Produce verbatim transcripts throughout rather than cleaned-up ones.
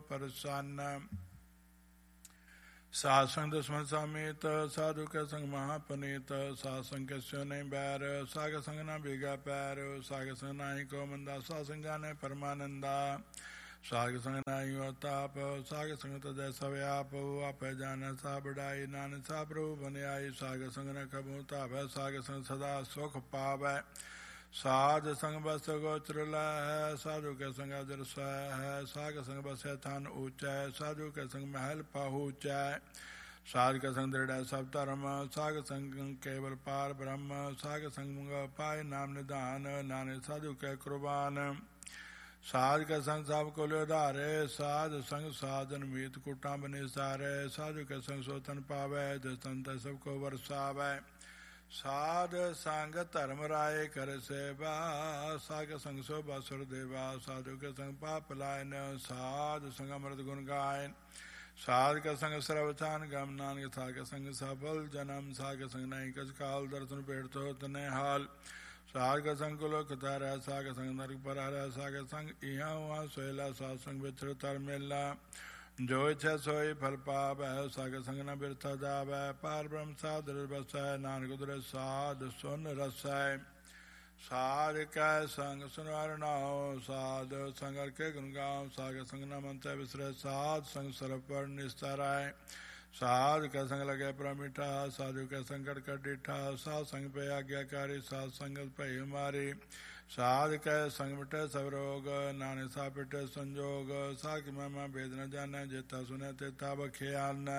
प्रसन्न। साध संग दुश्मन समेत साधु के संग महापनीत। साध संग के स्यो नहीं बैर साग संग ना बिगा पैर। साग संग नाही को मंदा सा संग जाने परमानंदा। साग संग नाही हो ताप साग संग तजय सव्याप। आप जान सा बढ़ाई नान सा प्रभु बने आई। साग संग न कबू ताप साग संग सदा सुख पावै। साध संग बस गोचर है साधु के संग अजर है। साग संग बस थान ऊंचा है साधु के संग महल पहुँचा है। साध के संग दृढ़ सब धर्म साग संग केवल पार ब्रह्म। साग संग पाए नाम निदान नाने साधु के कुर्बान। साध के संग सब को उधारे साध संग साधन मीत कुटा बने सारे। साधु के संग सोतन पावे जसन सबको वर्षावे। साध संग धर्म राय कर सेवा साग संग सो बासुर देवा। साधु के संग पाप लायन साध संग अमृत गुण गायन। साध के संग सर्वचान गम नानक साग के संग सफल जन्म। साग के संग नहीं कच काल दर्शन पेट तो तने हाल। साग के संग कुलो कतार साग के संग नरक पर हरा। साग के संग इहाँ वहाँ सोयला साध संग बिछड़ तर मेला। जो इच्छा सोई फल पाप है साग संग न बिरथा जाव है। पार ब्रह्म साध बस है नानक उदर साध सुन रस है। साध कै संग सुनवार नाओ साध संग के गुण गाओ। साग संग न मनते विसरे साध संग सर्व पर निस्तार है। साध का संग लगे प्रमिठा साधु के संकट कर डिठा। साध संग पे आज्ञाकारी साध संगत पे हमारी। साध के संग मिटे सब रोग नाने सा पिटे संजोग। साध की महिमा भेद न जाने जेता सुने तेता बख्याल न।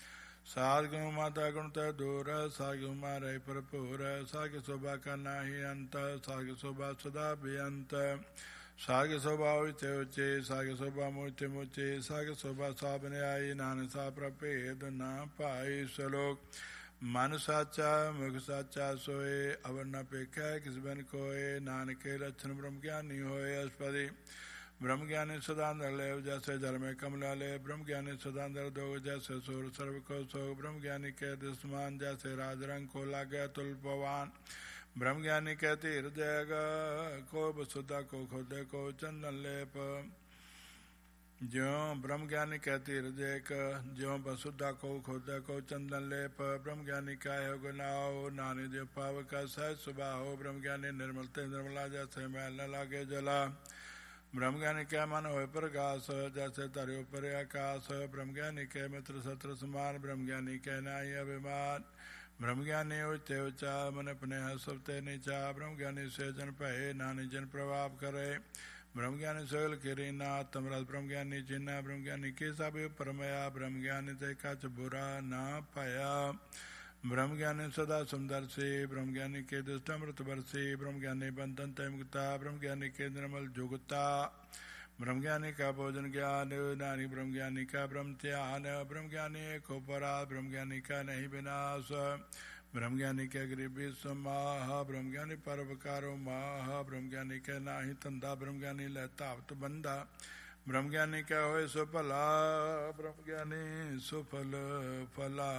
साध गुण माता गुण ते दूर साध गुण मारे भरपूर। साध की शोभा का नाही अंत साध की शोभा सदा बेअंत। साध की शोभा ऊंचे ऊंचे साध की शोभा मूचे मूचे। साध की शोभा साबने आई नाने सा प्रभेद ना पाई सलोक। मन साचा मुख साचा सोए अवर न पेखा किस बन कोय। नानक के लक्षण ब्रह्म ज्ञानी होए अस्पदि। ब्रह्म ज्ञानी सदांदर ले जैसे जल में कमला ले। ब्रह्म ज्ञानी सदांदर दो जैसे सूर सर्व को सो। ब्रह्म ज्ञानी के दुश्मन जैसे राजरंग को लागे तुल पवान। ब्रह्म ज्ञानी कहती हृदय को वसुधा को खुदे को चंदन लेप। ज्यों ब्रह्म ज्ञानी कहती हृदय का ज्यों वसुधा को खुदे को चंदन लेप। ब्रह्म ज्ञानी का है गुनाओ नानी जो पाव का सहज सुबह हो। ब्रह्म ज्ञानी निर्मलते निर्मला जैसे मैल न लागे जला। ब्रह्म ज्ञानी के मन हो प्रकाश जैसे तरयो पर आकाश। ब्रह्म ज्ञानी के मित्र शत्रु समान। ब्रह्म ज्ञानी के नाई अभिमान। ब्रह्म ज्ञानी ऊंचे ऊंचा मन अपने सबते नीचा। ब्रह्म ज्ञानी से जन पहे नानी जन प्रभाव करे। ब्रह्म ज्ञानी सोयल किरी नाथ तमराज। ब्रह्म ज्ञानी चिन्ह ब्रह्म ज्ञानी के सब परमया। ब्रह्म ज्ञानी ते कछ बुरा ना पाया। ब्रह्म ज्ञानी सदा सुंदर से ब्रह्म ज्ञानी के दुष्ट अमृत बरसे। ब्रह्म ज्ञानी बंधन तय मुक्ता। ब्रह्म ज्ञानी के निर्मल जुगता। ब्रह्म ज्ञानी का भोजन ज्ञान नानी। ब्रह्म ज्ञानी का ब्रह्म ध्यान। ब्रह्म ज्ञानी एक उपरा ब्रह्म ज्ञानी का नहीं विनाश। ब्रह्म ज्ञानी के गरीबी समाह। ब्रह्म ज्ञानी परोपकारो माह। ब्रह्म ज्ञानी के नाही तंदा। ब्रह्म ज्ञानी लहतावत बंदा। ब्रह्म ज्ञानी क्या होए सुफला। ब्रह्म ज्ञानी सुफल फला।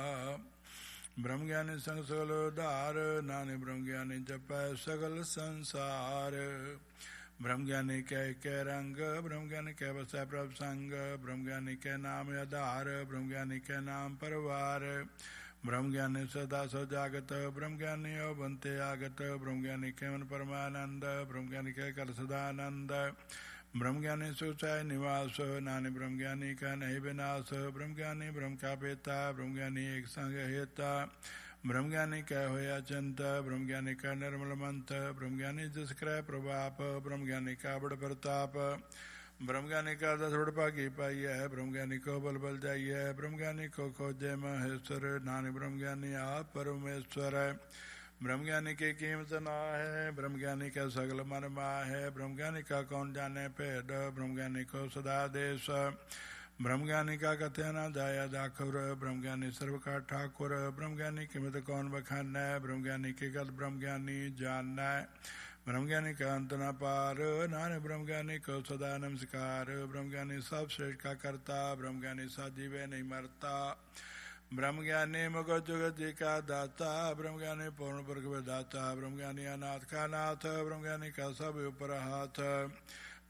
ब्रह्म ज्ञानी संग सगल उदार नानी। ब्रह्म ज्ञानी जप सगल संसार। ब्रह्म ज्ञानी के के रंग ब्रह्म ज्ञानी के बस प्रभ संग। ब्रह्म ज्ञानी के नाम आधार ब्रह्म ज्ञानी के नाम परवार। ब्रह्म ज्ञानी सदा सजागत ब्रह्म ज्ञानी ओ बनते आगत। ब्रह्म ज्ञानी के मन परमानंद ब्रह्म ज्ञानी के कर सदानंद। ब्रह्म ज्ञानी सुचाय निवास नानी। ब्रह्म ज्ञानी का नहीं विनाश। ब्रह्म ज्ञानी ब्रह्म का बेता ब्रह्म ज्ञानी एक संग हेता। ब्रह्म ज्ञानी क्या होया चिंत ब्रह्म ज्ञानी का निर्मल मंत। ब्रह्म ज्ञानी जिस क्रय प्रभाप ब्रह्म ज्ञानी का बड़ प्रताप। ब्रह्म ज्ञानी का दस उड़पा की पाई है ब्रह्म ज्ञानी को बल बल जाइए। ब्रह्म ज्ञानी को खोजे महेश्वर नानी। ब्रह्म ज्ञानी आप परमेश्वर है। ब्रह्म ज्ञानी की कीमत ना है ब्रह्म ज्ञानी का सगल मन मा है। ब्रह्म ज्ञानी का कौन जाने पेड़ ब्रह्म ज्ञानी को सदा देश। ब्रह्म ज्ञानी का कथे न जाया दाखुर ब्रह्म ज्ञानी सर्व का ठाकुर। ब्रह्म ज्ञानी कीमत कौन बखान है ब्रह्म ज्ञानी की गत ब्रह्म ज्ञानी जानना है। ब्रह्म ज्ञानी का अंत न पार नाने ब्रह्म ज्ञानी को सदा नमस्कार। ब्रह्म ज्ञानी सब श्रेष्ठ का करता ब्रह्म ज्ञानी साजीवे नहीं मरता। ब्रह्म ज्ञानी मुगत जुगत जी का दाता ब्रह्म ज्ञानी पूर्ण वर्ग दाता। ब्रह्म ज्ञानी अनाथ का नाथ ब्रह्म ज्ञानी का सब ऊपर हाथ।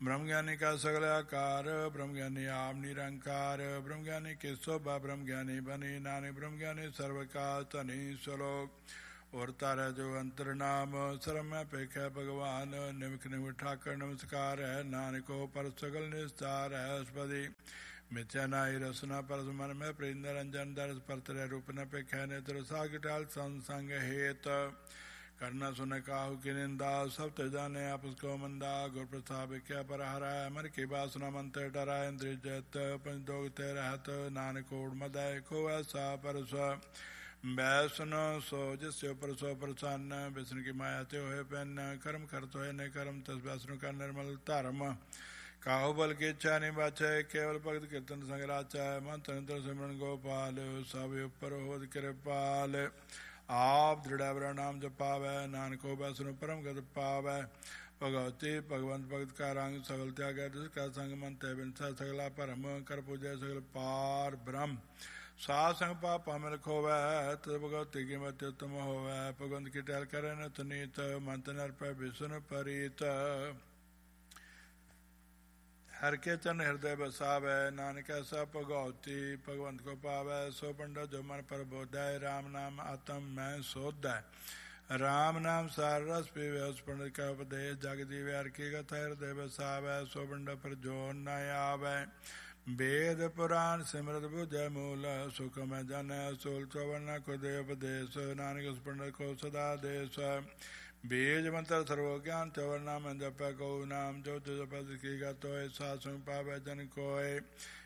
ब्रह्म ज्ञानी का सगल आकार ब्रह्म ज्ञानी आप निरंकार ब्रह्म ज्ञानी के शोभा ब्रह्म ज्ञानी बनी नानी ब्रह्म ज्ञानी सर्वकाल तनि श्लोक और तारा जो अंतर नाम सर्व में पेख भगवान निमिख निमिख ठाकर नमस्कार है नानको पर सगल निस्तार है अस्पति मिथ्या नाई रसना परस मन में प्रिंद रंजन दर्श परतरे रूप न पेख नेत्र सागिटाल संसंग हेत करना सुन काहू की निंदा सब ते जाने आप उसको मंदा गुर प्रसाद क्या पर हरा मर की बासना मंत्र डरा इंद्रिय जत पंचदोगते रहत नानकोड़ मदय को ऐसा परस बैसन सो जिससे ऊपर सो प्रसन्न विष्णु की माया ते हो पेन कर्म कर तो है न कर्म तस वैष्णु का निर्मल धर्म काहू बल की इच्छा नहीं बाचे केवल भक्त कीर्तन संग्राचा मंत्र सिमरन गोपाल सब ऊपर हो कृपाल आप दृढ़ नाम जपावै नानको वैष्णु परम गत पावै भगवती भगवंत भक्त का रंग सगल त्याग जिसका संग मन ते बिनसा सगला परम कर पूजय सगल पार ब्रह्म सा संग पाप मिल खोवै तद भगवती की मत उत्तम होवै भगवंत की टहल करे न तुनीत मंत नर पर विष्णु परीत हर के चरण हृदय बसावै नानक ऐसा भगवती भगवंत को पावै सो पंडा जो मन पर बोधय राम नाम आत्म मैं सोधय राम नाम सार रस पीवे उस पंडित का उपदेश जग जीवे हर की कथा हृदय बसावै सो पंडा पर जो न आवै वेद पुराण सिमरत बुझय मूल सुख में जन सूल चौवन को दे उपदेश नानक उस पंडित को सदा देश बीज मंत्र सर्व ज्ञान चौवर नाम जप गौ नाम जो जो जप की तो ऐसा सुन पावे जन कोय